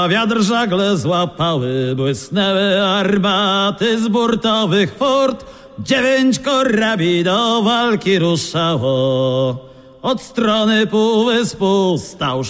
Wiatr żagle złapały, błysnęły armaty z burtowych fort. 9 korabli do walki ruszało. Od strony półwyspu stał